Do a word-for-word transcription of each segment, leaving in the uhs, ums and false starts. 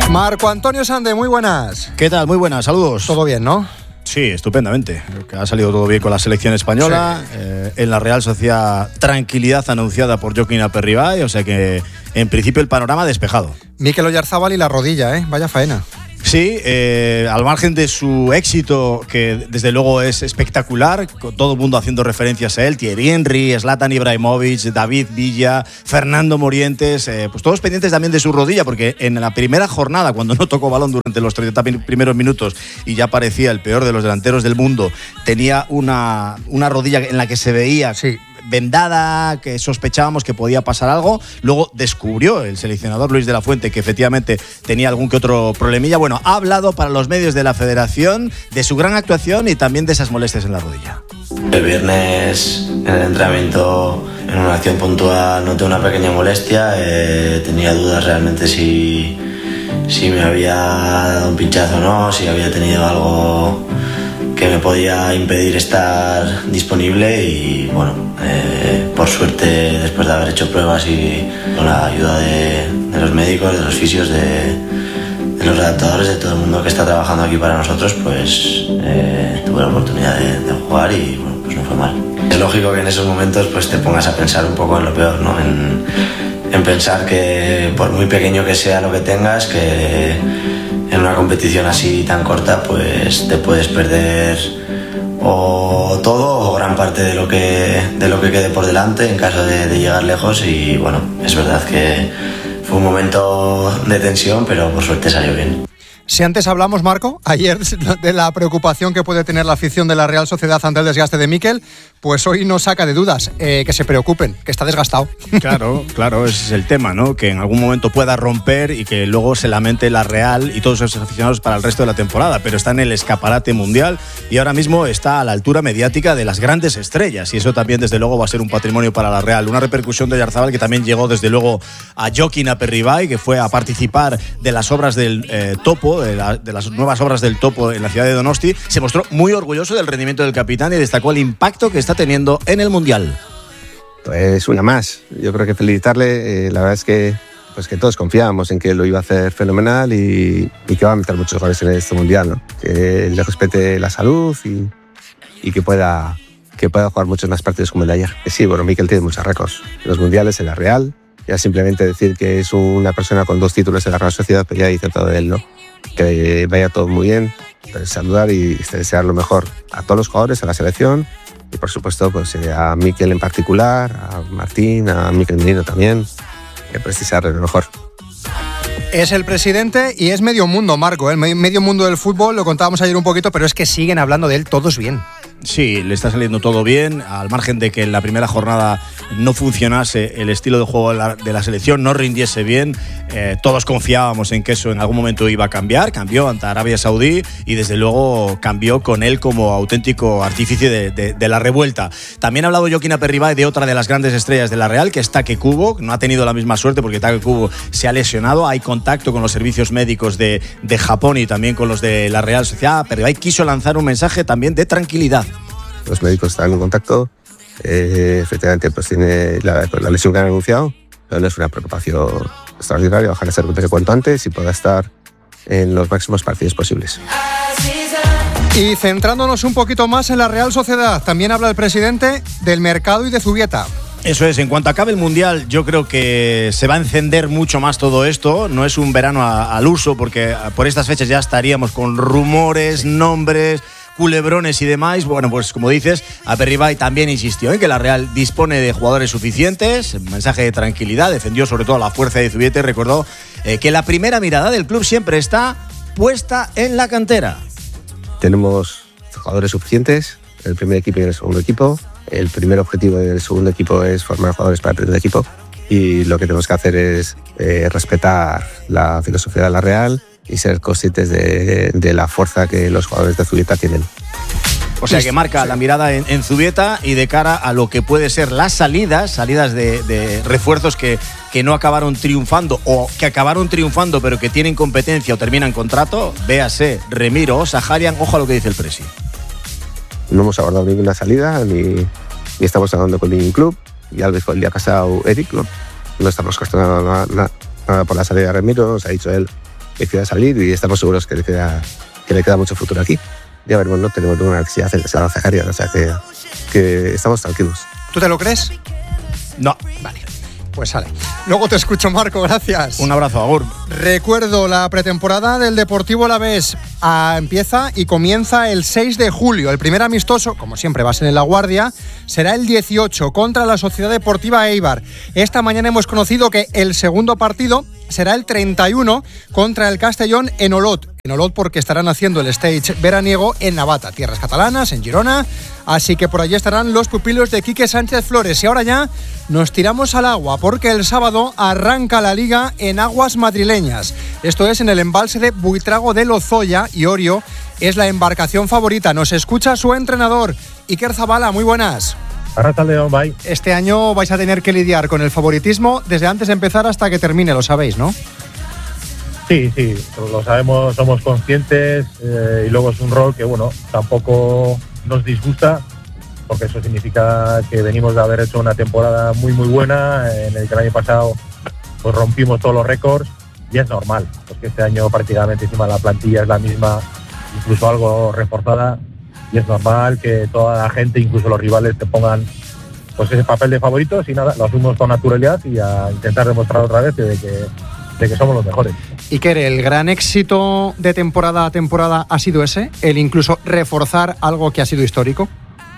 Marco Antonio Sande, muy buenas. ¿Qué tal? Muy buenas, saludos. Todo bien, ¿no? Sí, estupendamente. Ha salido todo bien con la selección española. Sí. Eh, en la Real Sociedad, tranquilidad anunciada por Joaquín Aperribay, o sea que en principio el panorama despejado. Mikel Oyarzábal y la rodilla, ¿eh? Vaya faena. Sí, eh, al margen de su éxito, que desde luego es espectacular, con todo el mundo haciendo referencias a él, Thierry Henry, Zlatan Ibrahimovic, David Villa, Fernando Morientes, eh, pues todos pendientes también de su rodilla, porque en la primera jornada, cuando no tocó balón durante los treinta primeros minutos y ya parecía el peor de los delanteros del mundo, tenía una, una rodilla en la que se veía... Sí. vendada, que sospechábamos que podía pasar algo. Luego descubrió el seleccionador Luis de la Fuente que efectivamente tenía algún que otro problemilla. Bueno, ha hablado para los medios de la Federación de su gran actuación y también de esas molestias en la rodilla. El viernes en el entrenamiento, en una acción puntual, noté una pequeña molestia. Eh, tenía dudas realmente si, si me había dado un pinchazo o no, si había tenido algo que me podía impedir estar disponible y bueno, eh, por suerte después de haber hecho pruebas y con la ayuda de, de los médicos, de los fisios, de, de los adaptadores, de todo el mundo que está trabajando aquí para nosotros, pues eh, tuve la oportunidad de, de jugar y bueno, pues no fue mal. Es lógico que en esos momentos pues te pongas a pensar un poco en lo peor, ¿no? En, en pensar que por muy pequeño que sea lo que tengas, que en una competición así tan corta pues te puedes perder o todo o gran parte de lo que, de lo que quede por delante en caso de, de llegar lejos y bueno, es verdad que fue un momento de tensión, pero por suerte salió bien. Si antes hablamos, Marco, ayer de la preocupación que puede tener la afición de la Real Sociedad ante el desgaste de Mikel, pues hoy no saca de dudas, eh, que se preocupen, que está desgastado. Claro, claro, ese es el tema, ¿no? Que en algún momento pueda romper y que luego se lamente la Real y todos esos aficionados para el resto de la temporada, pero está en el escaparate mundial y ahora mismo está a la altura mediática de las grandes estrellas y eso también desde luego va a ser un patrimonio para la Real. Una repercusión de Oyarzábal que también llegó desde luego a Joaquín Aperribay, que fue a participar de las obras del eh, Topo, De, la, de las nuevas obras del Topo en la ciudad de Donosti, se mostró muy orgulloso del rendimiento del capitán y destacó el impacto que está teniendo en el Mundial. Pues una más. Yo creo que felicitarle. Eh, la verdad es que, pues que todos confiábamos en que lo iba a hacer fenomenal y, y que va a meter muchos goles en este Mundial, ¿no? Que le respete la salud y, y que pueda, que pueda jugar muchos más partidos como el de ayer. Que sí, bueno, Mikel tiene muchos récords. En los Mundiales, en la Real. Ya simplemente decir que es una persona con dos títulos en la Real Sociedad, pues ya dice todo de él, ¿no? Que vaya todo muy bien, saludar y desear lo mejor a todos los jugadores, a la selección y por supuesto pues, a Mikel en particular, a Martín, a Mikel Merino también, que precisar lo mejor. Es el presidente y es medio mundo, Marco, ¿eh? Medio mundo del fútbol, lo contábamos ayer un poquito, pero es que siguen hablando de él todos bien. Sí, le está saliendo todo bien, al margen de que en la primera jornada no funcionase el estilo de juego de la, de la selección, no rindiese bien. Eh, todos confiábamos en que eso en algún momento iba a cambiar, cambió ante Arabia Saudí y desde luego cambió con él como auténtico artífice de, de, de la revuelta. También ha hablado Joaquín Aperribay de otra de las grandes estrellas de la Real, que es Take Kubo, no ha tenido la misma suerte porque Take Kubo se ha lesionado, hay contacto con los servicios médicos de, de Japón y también con los de la Real Sociedad. Aperribay quiso lanzar un mensaje también de tranquilidad. Los médicos están en contacto, eh, efectivamente pues tiene la, la lesión que han anunciado, pero no es una preocupación extraordinaria, ojalá se recupere cuanto antes y pueda estar en los máximos partidos posibles. Y centrándonos un poquito más en la Real Sociedad, también habla el presidente del mercado y de Zubieta. Eso es, en cuanto acabe el Mundial yo creo que se va a encender mucho más todo esto, no es un verano a, al uso porque por estas fechas ya estaríamos con rumores, nombres, culebrones y demás. Bueno, pues como dices, Aperribay también insistió en que la Real dispone de jugadores suficientes, mensaje de tranquilidad, defendió sobre todo la fuerza de Zubieta y recordó eh, que la primera mirada del club siempre está puesta en la cantera. Tenemos jugadores suficientes, el primer equipo y el segundo equipo. El primer objetivo del segundo equipo es formar jugadores para el primer equipo y lo que tenemos que hacer es eh, respetar la filosofía de la Real y ser conscientes de, de la fuerza que los jugadores de Zubieta tienen. O sea que marca sí. la mirada en, en Zubieta y de cara a lo que puede ser las salidas, salidas de, de refuerzos que, que no acabaron triunfando o que acabaron triunfando pero que tienen competencia o terminan contrato, véase Remiro o Saharian, ojo a lo que dice el presi. No hemos abordado ninguna salida ni, ni estamos hablando con ningún club. Ya fue el día pasado Eric, no, no estamos cuestionando nada, nada, nada por la salida de Remiro, nos ha dicho él que quiera salir y estamos seguros que le queda, que le queda mucho futuro aquí. Ya veremos, no tenemos ninguna necesidad de hacer esa Zakaria, o sea que, que estamos tranquilos. ¿Tú te lo crees? No. Vale. Pues sale. Luego te escucho, Marco, gracias. Un abrazo, Agur. Recuerdo, la pretemporada del Deportivo Alavés ah, empieza y comienza el seis de julio. El primer amistoso, como siempre va a ser en La Guardia, será el dieciocho contra la Sociedad Deportiva Eibar. Esta mañana hemos conocido que el segundo partido será el treinta y uno contra el Castellón en Olot. En Olot porque estarán haciendo el stage veraniego en Navata, tierras catalanas, en Girona. Así que por allí estarán los pupilos de Quique Sánchez Flores. Y ahora ya nos tiramos al agua porque el sábado arranca la Liga en aguas madrileñas. Esto es en el embalse de Buitrago de Lozoya y Orio es la embarcación favorita. Nos escucha su entrenador, Iker Zabala. Muy buenas. Arratsaldeon, bye. Este año vais a tener que lidiar con el favoritismo desde antes de empezar hasta que termine, lo sabéis, ¿no? Sí, sí, lo sabemos, somos conscientes eh, y luego es un rol que, bueno, tampoco nos disgusta porque eso significa que venimos de haber hecho una temporada muy, muy buena en el que el año pasado pues rompimos todos los récords y es normal, porque este año prácticamente encima la plantilla es la misma, incluso algo reforzada. Y es normal que toda la gente, incluso los rivales, te pongan pues ese papel de favoritos y nada, lo asumimos con naturalidad y a intentar demostrar otra vez de que, de que somos los mejores. Iker, ¿el gran éxito de temporada a temporada ha sido ese? ¿El incluso reforzar algo que ha sido histórico?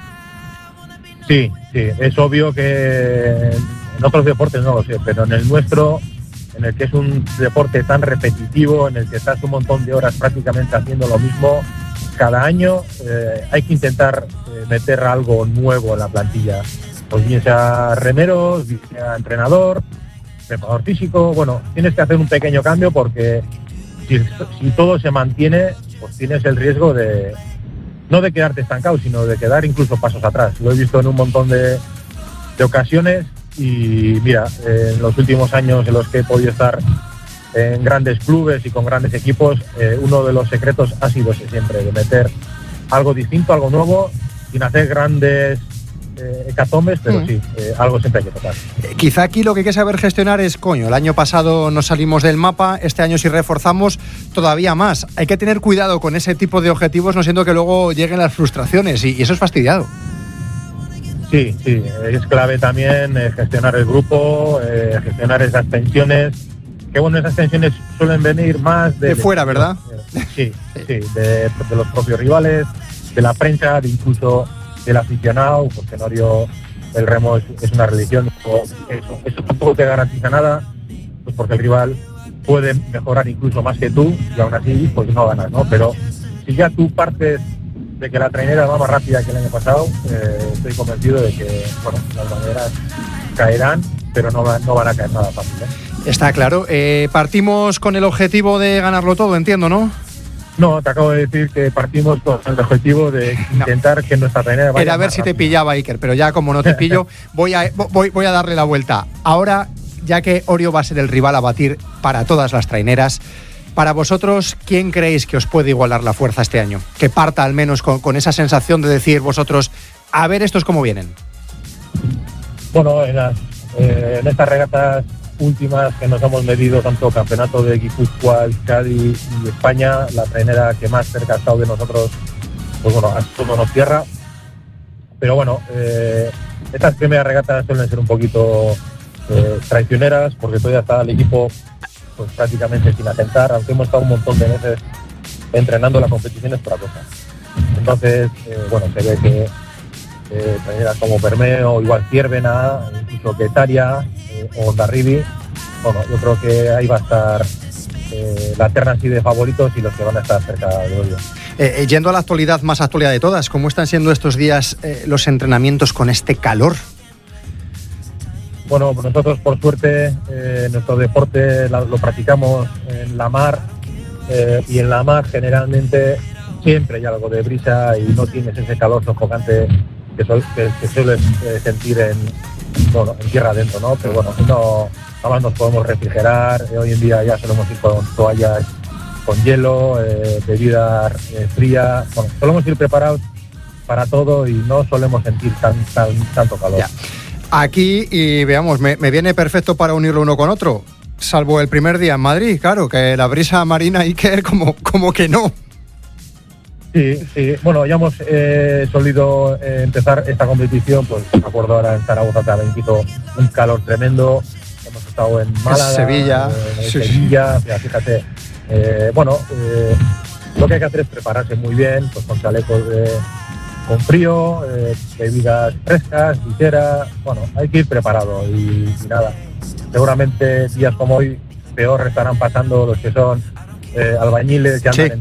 Sí, sí, es obvio que en otros deportes no lo sé, pero en el nuestro, en el que es un deporte tan repetitivo, en el que estás un montón de horas prácticamente haciendo lo mismo, cada año eh, hay que intentar eh, meter algo nuevo en la plantilla, pues bien sea remeros, bien sea entrenador, preparador físico, bueno, tienes que hacer un pequeño cambio porque si, si todo se mantiene, pues tienes el riesgo de, no de quedarte estancado, sino de quedar incluso pasos atrás. Lo he visto en un montón de, de ocasiones y mira, eh, en los últimos años en los que he podido estar en grandes clubes y con grandes equipos, eh, uno de los secretos ha sido ese siempre, de meter algo distinto, algo nuevo, sin hacer grandes eh, hecatombes, pero mm. sí, eh, algo siempre hay que tocar. Eh, quizá aquí lo que hay que saber gestionar es, coño, el año pasado nos salimos del mapa, este año si reforzamos todavía más. Hay que tener cuidado con ese tipo de objetivos, no siendo que luego lleguen las frustraciones, y, y eso es fastidiado. Sí, sí, es clave también eh, gestionar el grupo, eh, gestionar esas tensiones. Que bueno, esas tensiones suelen venir más de, de fuera, de, ¿verdad? De, sí, sí, de, de los propios rivales, de la prensa, de incluso del aficionado, porque Norio, el remo es, es una religión, eso, eso tampoco te garantiza nada, pues porque el rival puede mejorar incluso más que tú y aún así pues no ganas, ¿no? Pero si ya tú partes de que la trainera va más rápida que el año pasado, eh, estoy convencido de que, bueno, las maneras caerán, pero no, va, no van a caer nada fácil, ¿eh? Está claro. Eh, partimos con el objetivo de ganarlo todo, entiendo, ¿no? No, te acabo de decir que partimos con el objetivo de intentar no. que nuestra trainera vaya. Era a ver si rápido. Te pillaba, Iker, pero ya como no te pillo, voy a, voy, voy a darle la vuelta. Ahora, ya que Orio va a ser el rival a batir para todas las traineras, para vosotros, ¿quién creéis que os puede igualar la fuerza este año? Que parta al menos con, con esa sensación de decir vosotros, a ver estos cómo vienen. Bueno, en, las, eh, en estas regatas últimas que nos hemos medido, tanto campeonato de Guipúzcoa, Euskadi y España, la trainera que más cerca ha estado de nosotros, pues bueno, a todo nos cierra. Pero bueno, eh, estas primeras regatas suelen ser un poquito eh, traicioneras, porque todavía está el equipo pues prácticamente sin asentar, aunque hemos estado un montón de meses entrenando, la competición es otra cosa. Entonces, eh, bueno, se ve que eh, traineras como Bermeo, igual Ciervena, incluso Quetaria eh, o Ondarribi, bueno, yo creo que ahí va a estar eh, la terna así de favoritos y los que van a estar cerca de Orio. Eh, yendo a la actualidad, más actualidad de todas, ¿cómo están siendo estos días eh, los entrenamientos con este calor? Bueno, pues nosotros por suerte eh, nuestro deporte lo, lo practicamos en la mar eh, y en la mar generalmente siempre hay algo de brisa y no tienes ese calor sofocante que, sol, que, que sueles eh, sentir en, bueno, en tierra adentro, ¿no? Pero bueno, no, nada más nos podemos refrigerar, eh, hoy en día ya solemos ir con toallas con hielo, eh, bebida eh, fría, bueno, solemos ir preparados para todo y no solemos sentir tan, tan, tanto calor. Ya. Aquí, y veamos, me, me viene perfecto para unirlo uno con otro. Salvo el primer día en Madrid, claro, que la brisa marina Iker como, como que no. Sí, sí. Bueno, ya hemos eh, solido eh, empezar esta competición, pues me acuerdo ahora en Zaragoza también quitó un calor tremendo. Hemos estado en Málaga, Sevilla, en sí, Sevilla, o sea, fíjate. Eh, bueno, eh, lo que hay que hacer es prepararse muy bien, pues con chalecos de, con frío, eh, bebidas frescas, ligeras. Bueno, hay que ir preparado y, y nada. Seguramente días como hoy peor estarán pasando los que son eh, albañiles que andan sí. en